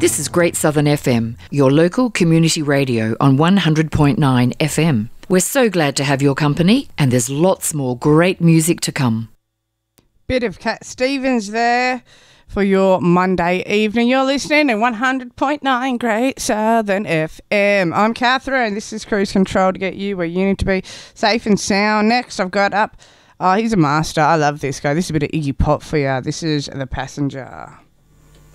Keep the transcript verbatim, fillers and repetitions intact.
This is Great Southern F M, your local community radio on one hundred point nine F M. We're so glad to have your company, and there's lots more great music to come. Bit of Cat Stevens there for your Monday evening. You're listening to one hundred point nine Great Southern F M. I'm Catherine. This is Cruise Control to get you where you need to be, safe and sound. Next, I've got up... Oh, he's a master. I love this guy. This is a bit of Iggy Pop for you. This is The Passenger.